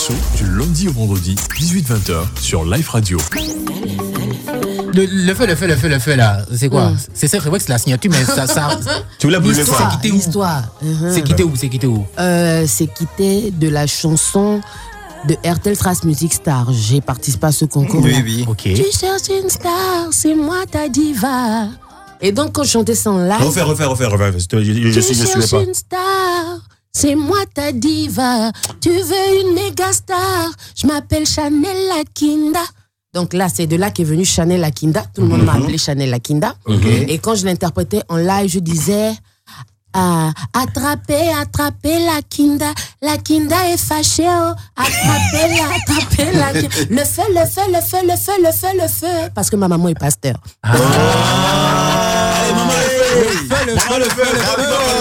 Show du lundi au vendredi, 18-20h sur Life Radio. Le feu là, c'est quoi? C'est vrai que c'est la signature, mais ça. Tu voulais brûler quoi? C'est quitté où? C'est quitté où? C'est quitté de la chanson de RTL Trace Music Star. J'ai participé à ce concours. Oui. Ok. Tu cherches une star, c'est moi ta diva. Et donc quand je chantais ça en live. Refaire. Je suis cherches pas. une star, c'est moi ta diva. Tu veux une méga star, je m'appelle Chanel Lakinda. Donc là, c'est de là qu'est venue Chanel Lakinda. Tout le monde m'a appelé Chanel Lakinda. Et quand je l'interprétais en live, je disais attrapez Lakinda. Lakinda est fâchée. Oh. Attrapez la. Le feu. Parce que ma maman est pasteur. Allez, maman, le feu.